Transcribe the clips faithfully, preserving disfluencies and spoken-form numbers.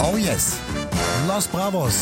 Oh yes. Los Bravos.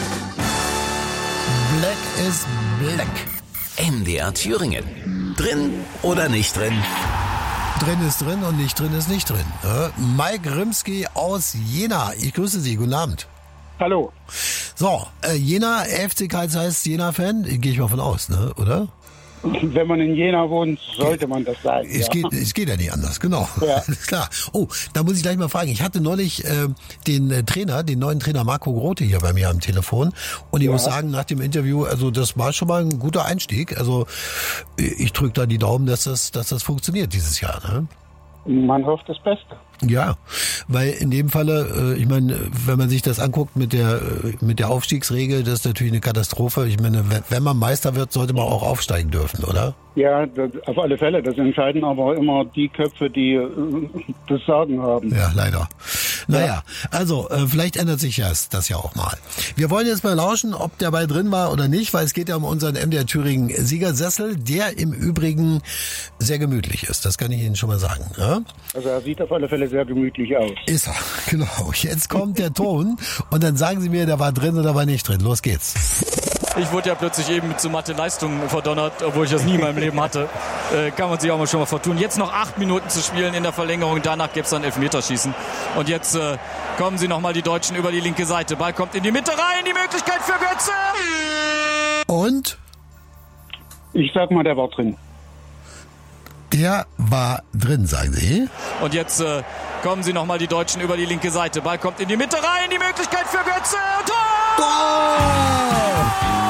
Black is Black. M D R Thüringen. Drin oder nicht drin? Drin ist drin und nicht drin ist nicht drin. Ja? Mike Rimsky aus Jena. Ich grüße Sie. Guten Abend. Hallo. So, äh, Jena, F C Karl Zeiss, Jena-Fan? Gehe ich mal von aus, ne? Oder? Wenn man in Jena wohnt, sollte man das sein. Es, ja. geht, es geht ja nicht anders, genau. Ja. Alles klar. Oh, da muss ich gleich mal fragen. Ich hatte neulich äh, den äh, Trainer, den neuen Trainer Marco Grote hier bei mir am Telefon. Und ich Ja. muss sagen, nach dem Interview, also das war schon mal ein guter Einstieg. Also ich drücke da die Daumen, dass das, dass das funktioniert dieses Jahr. Ne? Man hofft das Beste. Ja, weil in dem Falle, äh, ich meine, wenn man sich das anguckt mit der äh, mit der Aufstiegsregel, das ist natürlich eine Katastrophe. Ich meine, wenn, wenn man Meister wird, sollte man auch aufsteigen dürfen, oder? Ja, das, auf alle Fälle. Das entscheiden aber immer die Köpfe, die äh, das Sagen haben. Ja, leider. Naja, also äh, vielleicht ändert sich das, das ja auch mal. Wir wollen jetzt mal lauschen, ob der Ball drin war oder nicht, weil es geht ja um unseren M D R Thüringen Siegersessel, der im Übrigen sehr gemütlich ist. Das kann ich Ihnen schon mal sagen. Ja? Also er sieht auf alle Fälle sehr gemütlich aus. Ist er, genau. Jetzt kommt der Ton und dann sagen Sie mir, der war drin oder war nicht drin. Los geht's. Ich wurde ja plötzlich eben mit so Mathe-Leistungen verdonnert, obwohl ich das nie in meinem Leben hatte. Äh, kann man sich auch mal schon mal vertun. Jetzt noch acht Minuten zu spielen in der Verlängerung. Danach gibt's dann Elfmeterschießen. Und jetzt äh, kommen sie nochmal die Deutschen über die linke Seite. Ball kommt in die Mitte rein. Die Möglichkeit für Götze. Und? Ich sag mal, der war drin. Der war drin, sagen Sie. Und jetzt äh, kommen sie nochmal die Deutschen über die linke Seite. Ball kommt in die Mitte rein. Die Möglichkeit für Götze. Tor! Tor!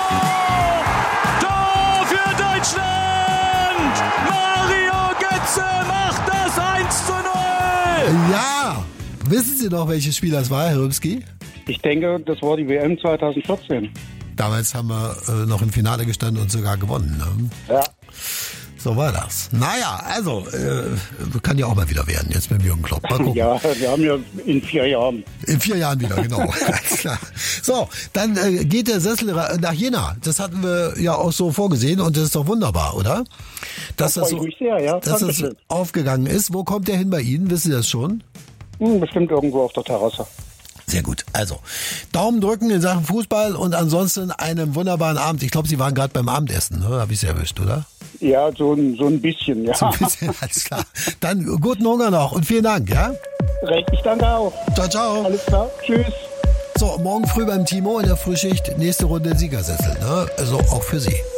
Tor für Deutschland! Mario Götze macht das eins zu null! Ja! Wissen Sie noch, welches Spiel das war, Herr Rübski? Ich denke, das war die W M zwanzig vierzehn. Damals haben wir äh, noch im Finale gestanden und sogar gewonnen. Ne? Ja. So war das. Naja, also, äh, kann ja auch mal wieder werden, jetzt mit Jürgen Klopp. Mal gucken. Ja, wir haben ja in vier Jahren. In vier Jahren wieder, genau. Alles klar. So, dann äh, geht der Sessel nach Jena. Das hatten wir ja auch so vorgesehen und das ist doch wunderbar, oder? Dass Da das freue so, ich mich sehr, ja. dass das Dankeschön. aufgegangen ist. Wo kommt der hin bei Ihnen? Wissen Sie das schon? Hm, bestimmt irgendwo auf der Terrasse. Sehr gut. Also, Daumen drücken in Sachen Fußball und ansonsten einen wunderbaren Abend. Ich glaube, Sie waren gerade beim Abendessen, ne? Habe ich Sie erwischt, oder? Ja, so ein, so ein bisschen, ja. So ein bisschen, alles klar. Dann guten Hunger noch und vielen Dank, ja? Recht, ich danke auch. Ciao, ciao. Alles klar, tschüss. So, morgen früh beim Timo in der Frühschicht, nächste Runde Siegersessel, ne? Also auch für Sie.